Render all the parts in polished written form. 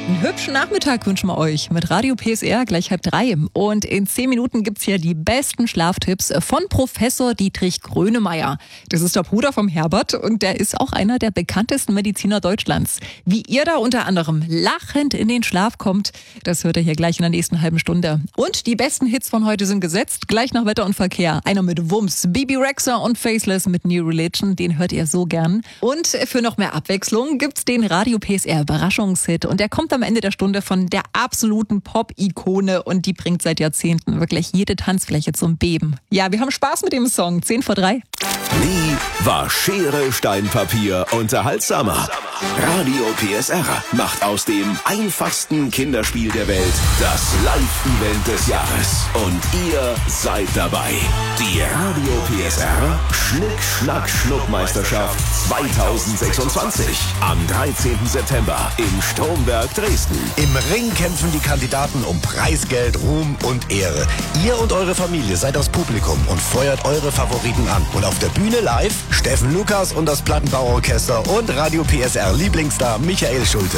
Einen hübschen Nachmittag wünschen wir euch mit Radio PSR gleich 2:30. Und in 10 Minuten gibt's hier die besten Schlaftipps von Professor Dietrich Grönemeyer. Das ist der Bruder vom Herbert und der ist auch einer der bekanntesten Mediziner Deutschlands. Wie ihr da unter anderem lachend in den Schlaf kommt, das hört ihr hier gleich in der nächsten halben Stunde. Und die besten Hits von heute sind gesetzt, gleich nach Wetter und Verkehr. Einer mit Wumms, Bibi Rexha und Faceless mit New Religion, den hört ihr so gern. Und für noch mehr Abwechslung gibt's den Radio PSR Überraschungshit und der kommt am Ende der Stunde von der absoluten Pop-Ikone und die bringt seit Jahrzehnten wirklich jede Tanzfläche zum Beben. Ja, wir haben Spaß mit dem Song. 2:50. Nie war Schere, Stein, Papier unterhaltsamer. Radio PSR macht aus dem einfachsten Kinderspiel der Welt das Live-Event des Jahres. Und ihr seid dabei. Die Radio PSR Schnick-Schnack-Schnuck-Meisterschaft 2026. Am 13. September im Stromberg Dresden. Im Ring kämpfen die Kandidaten um Preisgeld, Ruhm und Ehre. Ihr und eure Familie seid das Publikum und feuert eure Favoriten an. Und auf der Bühne live Steffen Lukas und das Plattenbauorchester und Radio PSR Lieblingsstar Michael Schulte.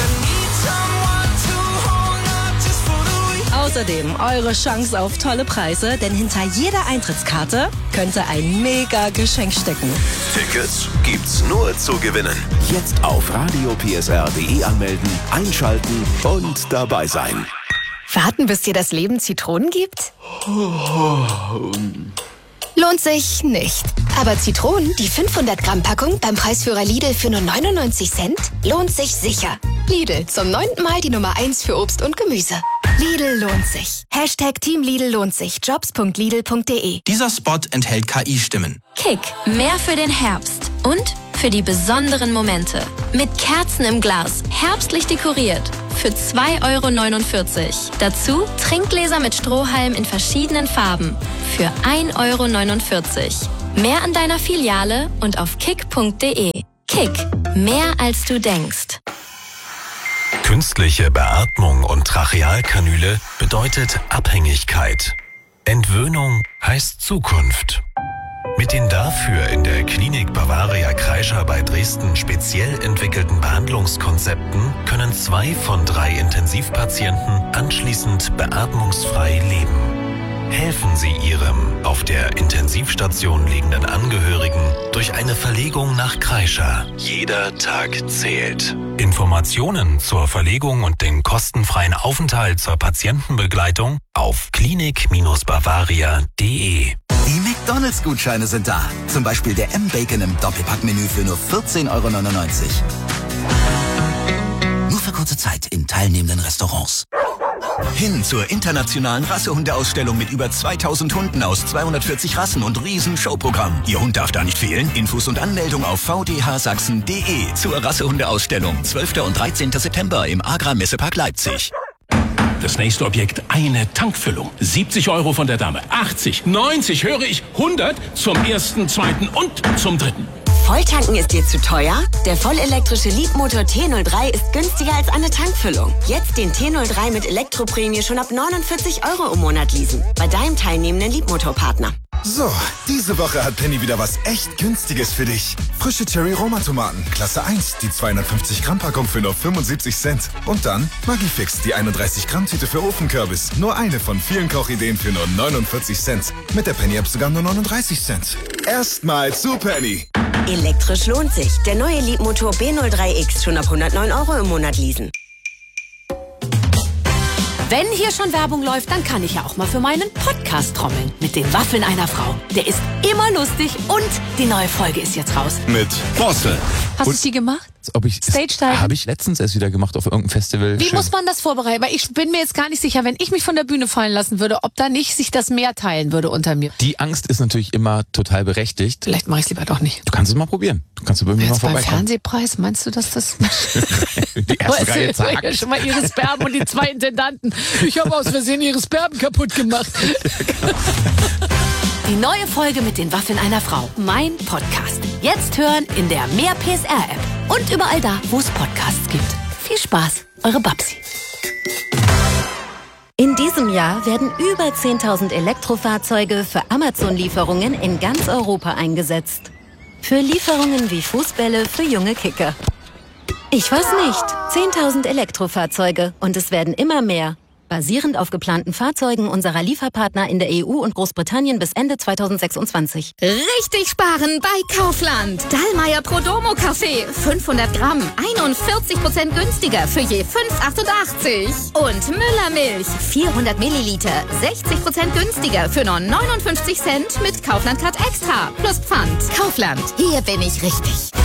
Außerdem eure Chance auf tolle Preise, denn hinter jeder Eintrittskarte könnte ein mega Geschenk stecken. Tickets gibt's nur zu gewinnen. Jetzt auf radiopsr.de anmelden, einschalten und dabei sein. Warten, bis dir das Leben Zitronen gibt? Lohnt sich nicht. Aber Zitronen, die 500 Gramm Packung beim Preisführer Lidl für nur 99 Cent, lohnt sich sicher. Lidl, zum 9. Mal die Nummer 1 für Obst und Gemüse. Lidl lohnt sich. Hashtag Team Lidl lohnt sich. Jobs.lidl.de. Dieser Spot enthält KI-Stimmen. Kick, mehr für den Herbst und für die besonderen Momente. Mit Kerzen im Glas, herbstlich dekoriert. Für 2,49 €. Dazu Trinkgläser mit Strohhalm in verschiedenen Farben. Für 1,49 €. Mehr an deiner Filiale und auf kick.de. Kick, mehr als du denkst. Künstliche Beatmung und Trachealkanüle bedeutet Abhängigkeit. Entwöhnung heißt Zukunft. Mit den dafür in der Klinik Bavaria Kreischer bei Dresden speziell entwickelten Behandlungskonzepten können 2 von 3 Intensivpatienten anschließend beatmungsfrei leben. Helfen Sie Ihrem auf der Intensivstation liegenden Angehörigen durch eine Verlegung nach Kreischer. Jeder Tag zählt. Informationen zur Verlegung und den kostenfreien Aufenthalt zur Patientenbegleitung auf klinik-bavaria.de. Die McDonalds-Gutscheine sind da. Zum Beispiel der M-Bacon im Doppelpackmenü für nur 14,99 €. Nur für kurze Zeit in teilnehmenden Restaurants. Hin zur internationalen Rassehundeausstellung mit über 2000 Hunden aus 240 Rassen und Riesen-Showprogramm. Ihr Hund darf da nicht fehlen. Infos und Anmeldung auf vdhsachsen.de zur Rassehundeausstellung. 12. und 13. September im Agra-Messepark Leipzig. Das nächste Objekt, eine Tankfüllung. 70 € von der Dame. 80, 90, höre ich, 100 zum 1., 2. und zum 3. Volltanken ist dir zu teuer? Der vollelektrische Leapmotor T03 ist günstiger als eine Tankfüllung. Jetzt den T03 mit Elektroprämie schon ab 49 € im Monat leasen. Bei deinem teilnehmenden Leapmotor-Partner. So, diese Woche hat Penny wieder was echt Günstiges für dich. Frische Cherry-Roma-Tomaten, Klasse 1, die 250 Gramm Packung für nur 75 Cent. Und dann Magifix, die 31 Gramm Tüte für Ofenkürbis. Nur eine von vielen Kochideen für nur 49 Cent. Mit der Penny-App sogar nur 39 Cent. Erstmal zu Penny. Elektrisch lohnt sich. Der neue Leapmotor B03X schon ab 109 € im Monat leasen. Wenn hier schon Werbung läuft, dann kann ich ja auch mal für meinen Podcast trommeln. Mit den Waffeln einer Frau. Der ist immer lustig und die neue Folge ist jetzt raus. Mit Borstel. Hast du sie gemacht? Stage-Dive? Habe ich letztens erst wieder gemacht auf irgendeinem Festival. Wie muss man das vorbereiten? Weil ich bin mir jetzt gar nicht sicher, wenn ich mich von der Bühne fallen lassen würde, ob da nicht sich das Meer teilen würde unter mir. Die Angst ist natürlich immer total berechtigt. Vielleicht mache ich es lieber doch nicht. Du kannst es mal probieren. Du kannst irgendwie mal beim vorbeikommen. Fernsehpreis, meinst du, dass das... Die erste Reihe sagt. Ja, schon mal ihre Sperben und die 2 Intendanten. Ich habe aus Versehen ihre Sperben kaputt gemacht. Die neue Folge mit den Waffeln einer Frau. Mein Podcast. Jetzt hören in der Mehr PSR-App. Und überall da, wo es Podcasts gibt. Viel Spaß, eure Babsi. In diesem Jahr werden über 10.000 Elektrofahrzeuge für Amazon-Lieferungen in ganz Europa eingesetzt. Für Lieferungen wie Fußbälle für junge Kicker. Ich weiß nicht. 10.000 Elektrofahrzeuge und es werden immer mehr. Basierend auf geplanten Fahrzeugen unserer Lieferpartner in der EU und Großbritannien bis Ende 2026. Richtig sparen bei Kaufland. Dallmayr Prodomo Kaffee. 500 Gramm. 41% günstiger für je 5,88. Und Müller Milch. 400 Milliliter. 60% günstiger für nur 59 Cent mit Kaufland Card Extra. Plus Pfand. Kaufland. Hier bin ich richtig.